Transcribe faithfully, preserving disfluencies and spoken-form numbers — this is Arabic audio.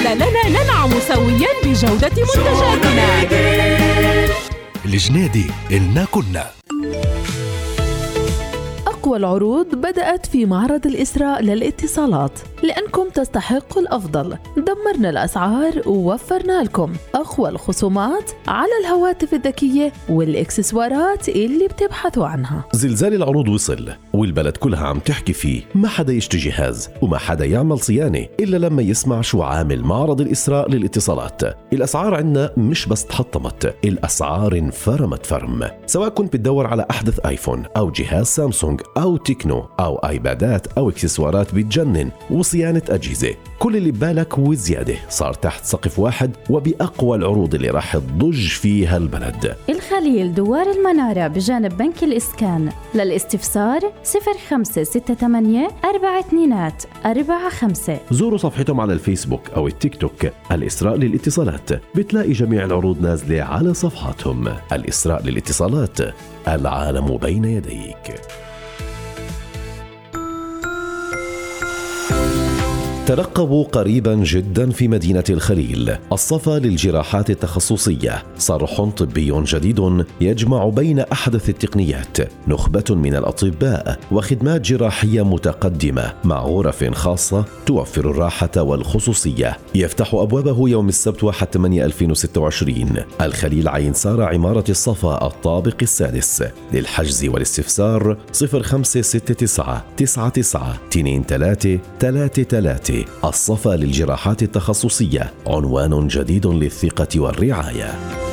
خلالنا ننعم سويا بجودة منتجاتنا. الجنيدي إلنا كنا. أقوى العروض بدأت في معرض الإسراء للاتصالات، لأنكم تستحقوا الأفضل. دمرنا الأسعار ووفرنا لكم أقوى الخصومات على الهواتف الذكية والإكسسوارات اللي بتبحثوا عنها. زلزال العروض وصل والبلد كلها عم تحكي فيه. ما حدا يشتري جهاز وما حدا يعمل صيانة إلا لما يسمع شو عامل معرض الإسراء للاتصالات. الأسعار عنا مش بس تحطمت، الأسعار انفرمت فرم. سواء كنت بتدور على أحدث آيفون أو جهاز سامسونج أو تكنو أو آيبادات أو إكسسوارات بتجنن وصيانة أجهزة، كل اللي ببالك وزيادة صار تحت سقف واحد وبأقوى العروض اللي راح تضج فيها البلد. الخليل دوار المنارة بجانب بنك الإسكان. للاستفسار صفر خمسة ستة ثمانية أربعة اثنين أربعة خمسة. زوروا صفحتهم على الفيسبوك أو التيك توك الإسراء للاتصالات، بتلاقي جميع العروض نازلة على صفحاتهم. الإسراء للاتصالات، العالم بين يديك. ترقبوا قريبا جدا في مدينة الخليل الصفا للجراحات التخصصية، صرح طبي جديد يجمع بين أحدث التقنيات، نخبة من الأطباء وخدمات جراحية متقدمة مع غرف خاصة توفر الراحة والخصوصية. يفتح أبوابه يوم السبت واحد ثمانية ألفين وستة وعشرين. الخليل عين سارة عمارة الصفا الطابق السادس. للحجز والاستفسار صفر خمسة ستة تسعة تسعة تسعة اثنين ثلاثة ثلاثة ثلاثة. الصفا للجراحات التخصصية، عنوان جديد للثقة والرعاية.